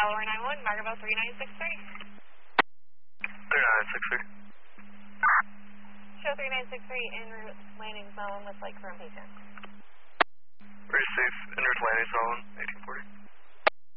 Delaware 91, Margaret 3963. 3963. Show 3963 en route landing zone with like current patient. Receive en route landing zone 1840.